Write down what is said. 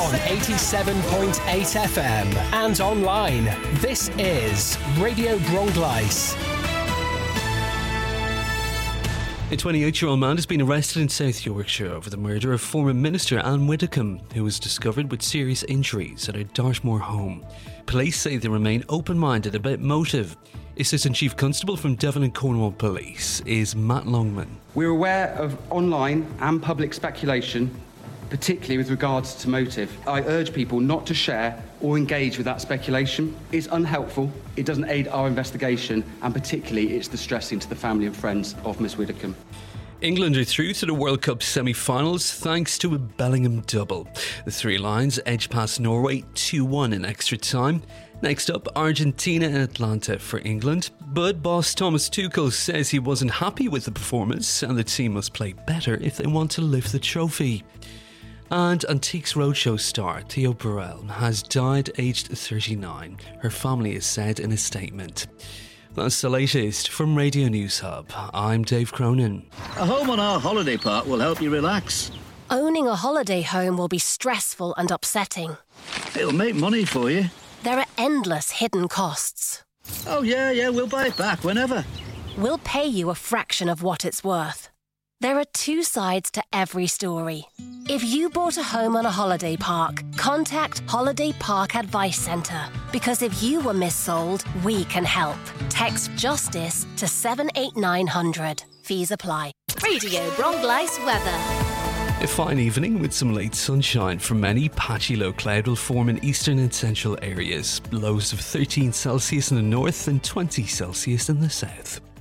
on 87.8 FM and online. This is Radio Bronglais. A 28-year-old man has been arrested in South Yorkshire over the murder of former Minister Anne Widdecombe, who was discovered with serious injuries at her Dartmoor home. Police say they remain open-minded about motive. Assistant Chief Constable from Devon and Cornwall Police is Matt Longman. We're aware of online and public speculation, particularly with regards to motive. I urge people not to share or engage with that speculation. It's unhelpful, it doesn't aid our investigation, and particularly it's distressing to the family and friends of Miss Widdecombe. England are through to the World Cup semi-finals thanks to a Bellingham double. The Three Lions edged past Norway 2-1 in extra time. Next up, Argentina and Atlanta for England. But boss Thomas Tuchel says he wasn't happy with the performance and the team must play better if they want to lift the trophy. And Antiques Roadshow star Theo Burrell has died aged 39, her family has said in a statement. That's the latest from Radio News Hub. I'm Dave Cronin. A home on our holiday park will help you relax. Owning a holiday home will be stressful and upsetting. It'll make money for you. There are endless hidden costs. Oh yeah, we'll buy it back whenever. We'll pay you a fraction of what it's worth. There are two sides to every story. If you bought a home on a holiday park, contact Holiday Park Advice Centre. Because if you were missold, we can help. Text JUSTICE to 78900. Fees apply. Radio Bronglais weather. A fine evening with some late sunshine. For many, patchy low cloud will form in eastern and central areas. Lows of 13 Celsius in the north and 20 Celsius in the south.